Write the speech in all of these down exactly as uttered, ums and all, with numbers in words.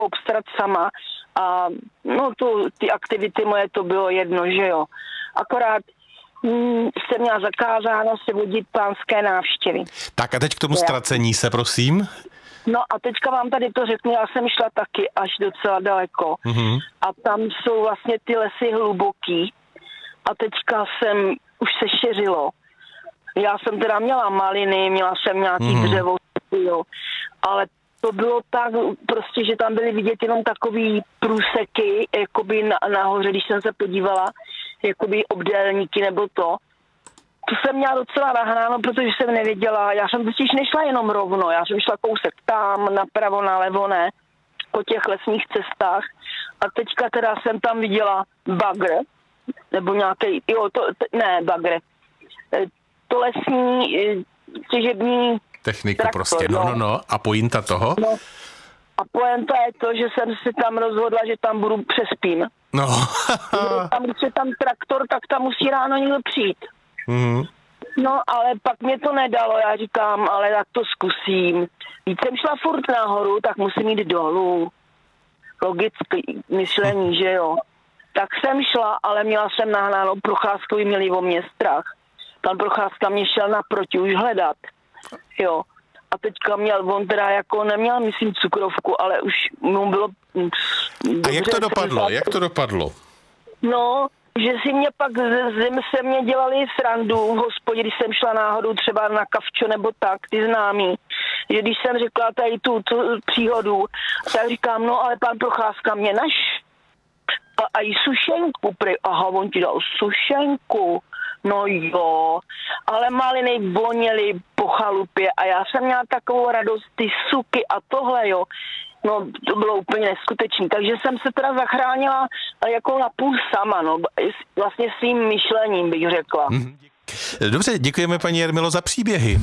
obstarat sama a no to, ty aktivity moje to bylo jedno, že jo. Akorát hm, jsem měla zakázáno se vodit pánské návštěvy. Tak a teď k tomu ztracení se, prosím. No a teďka vám tady to řeknu, já jsem šla taky až docela daleko mm-hmm. a tam jsou vlastně ty lesy hluboký a teďka jsem, už se šeřilo. Já jsem teda měla maliny, měla jsem nějaký mm-hmm. dřevo, jo, ale to bylo tak prostě, že tam byly vidět jenom takový průseky, jakoby na, nahoře, když jsem se podívala, jakoby obdélníky nebo to. To jsem měla docela nahráno, protože jsem nevěděla, já jsem totiž nešla jenom rovno, já jsem šla kousek tam, napravo, nalevo, ne, po těch lesních cestách a teďka teda jsem tam viděla bagr, nebo nějaký, jo, to, t, ne, bagr, to lesní těžební technika traktor, prostě, no, no, no, a pointa toho? No. A pointa je to, že jsem si tam rozhodla, že tam budu přespím. No. Tam, když je tam traktor, tak tam musí ráno někdo přijít. Mm. No, ale pak mě to nedalo, já říkám, ale tak to zkusím. Víc jsem šla furt nahoru, tak musím jít dolů. Logické myšlení, že jo. Tak jsem šla, ale měla jsem nahnáno, Procházkovi měli o mě strach. Pan Procházka mě šel naproti už hledat, jo. A teďka měl, on teda jako neměl, myslím, cukrovku, ale už mu bylo... A jak to dopadlo, jak to dopadlo? No, že si mě pak ze zim se mě dělali srandu v hospodě, když jsem šla náhodou třeba na kavčo nebo tak, ty známí. Že když jsem řekla tady tu, tu příhodu, tak říkám, no ale pan Procházka mě naš a, a i sušenku, prý, aha, on ti dal sušenku, no jo, ale maliny voněly po chalupě a já jsem měla takovou radost, ty suky a tohle, jo. No, to bylo úplně neskutečné. Takže jsem se teda zachránila jako na půl sama, no, vlastně svým myšlením bych řekla. Dobře, děkujeme paní Jarmilo za příběhy.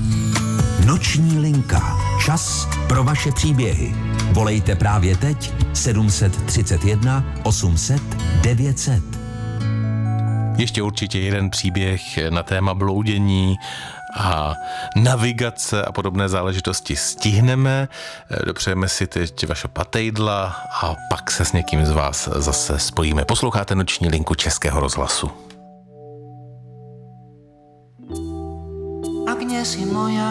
Noční linka. Čas pro vaše příběhy. Volejte právě teď sedm set třicet jedna osm set devět set. Ještě určitě jeden příběh na téma bloudění a navigace a podobné záležitosti stihneme. Dopřejeme si teď vaše patejdla a pak se s někým z vás zase spojíme. Posloucháte Noční linku Českého rozhlasu. Agněsi moja